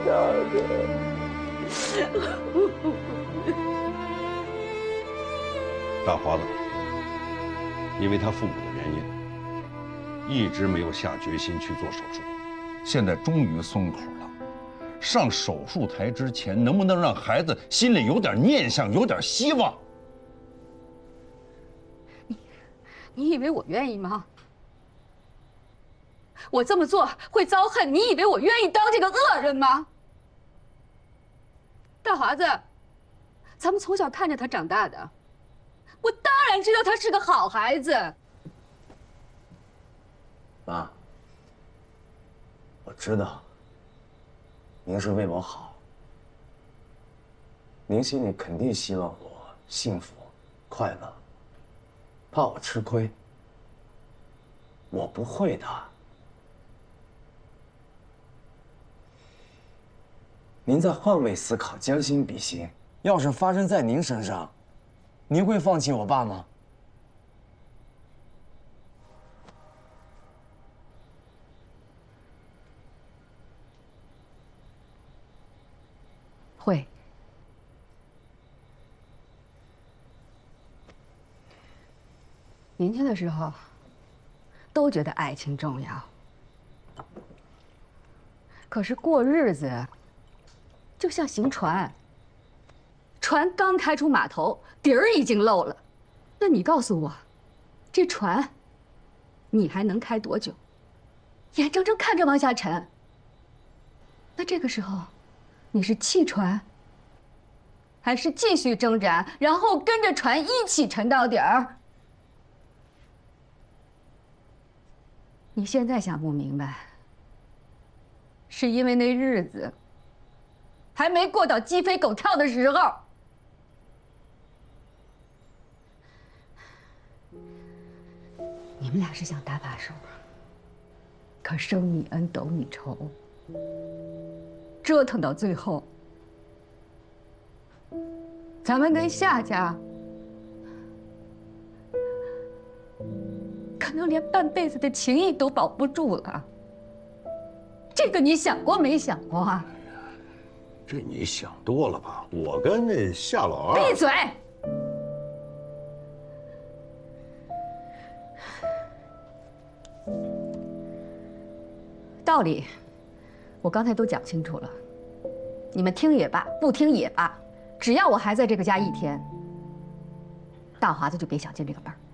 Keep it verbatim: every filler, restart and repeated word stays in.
到的。 大华子，因为他父母的原因，一直没有下决心去做手术，现在终于松口了。上手术台之前，能不能让孩子心里有点念想，有点希望？ 你，你以为我愿意吗？我这么做会遭恨，你以为我愿意当这个恶人吗？大华子，咱们从小看着他长大的，我当然知道他是个好孩子。 妈，我知道，您是为我好，您心里肯定希望我幸福、快乐，怕我吃亏。我不会的。您在换位思考，将心比心。要是发生在您身上，您会放弃我爸吗？ 会。年轻的时候，都觉得爱情重要，可是过日子就像行船，船刚开出码头，底儿已经漏了。那你告诉我，这船你还能开多久？眼睁睁看着往下沉。那这个时候，你是弃船，还是继续挣扎，然后跟着船一起沉到底儿？你现在想不明白，是因为那日子还没过到鸡飞狗跳的时候。你们俩是想搭把手，可生你恩，斗你仇，折腾到最后，咱们跟夏家可能连半辈子的情谊都保不住了。这个你想过没想过啊？ 这你想多了吧？我跟那夏老二…… 闭嘴！道理，我刚才都讲清楚了，你们听也罢，不听也罢，只要我还在这个家一天，大华子就别想进这个门。